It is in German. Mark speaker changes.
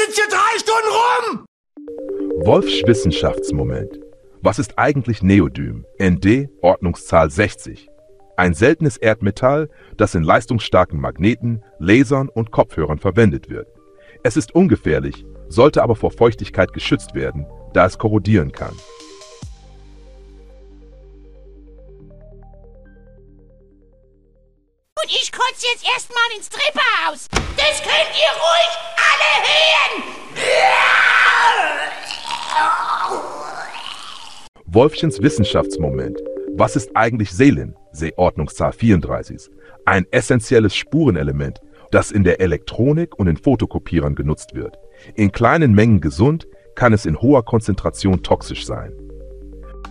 Speaker 1: sitzt hier 3 Stunden rum!
Speaker 2: Wolfs Wissenschaftsmoment. Was ist eigentlich Neodym? ND, Ordnungszahl 60. Ein seltenes Erdmetall, das in leistungsstarken Magneten, Lasern und Kopfhörern verwendet wird. Es ist ungefährlich, sollte aber vor Feuchtigkeit geschützt werden, da es korrodieren kann.
Speaker 3: Und ich kotze jetzt erstmal ins Treppenhaus. Das könnt ihr ruhig alle hören.
Speaker 2: Wolfchens Wissenschaftsmoment. Was ist eigentlich Selin? Ordnungszahl 34. Ein essentielles Spurenelement, das in der Elektronik und in Fotokopierern genutzt wird. In kleinen Mengen gesund, kann es in hoher Konzentration toxisch sein.